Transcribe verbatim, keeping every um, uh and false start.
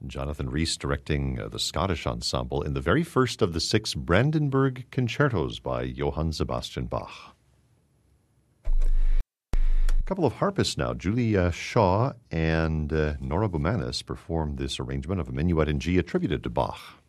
Jonathan Rhys directing uh, the Scottish ensemble in the very first of the six Brandenburg concertos by Johann Sebastian Bach. A couple of harpists now. Julie uh, Shaw and uh, Nora Boumanis performed this arrangement of a minuet in G attributed to Bach.